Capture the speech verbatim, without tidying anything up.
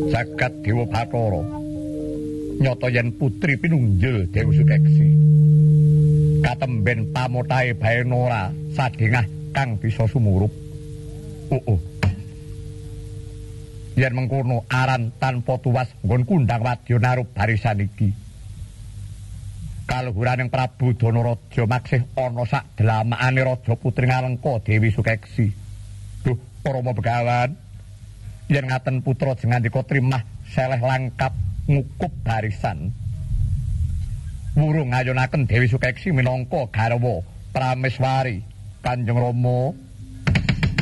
Jagat Dewa Bathara nyata yen putri pinunggil Dewi Sudeksi katemben pamotahe Baenora sadengah kang bisa sumurup. Oh, oh. Yen mengkono aran tanpa tuwas nggon kundang wadya narup barisan iki. Kaluhuraning Prabu Danaraja maksih ana sak delamakane raja putri Ngalengka Dewi Sukeksi. Duh, Rama Begawan, yen ngaten putra jengandika trimah seleh langkap ngukup barisan. Wurung ngayonaken Dewi Sukeksi minangka garwa Prameswari Kanjeng Rama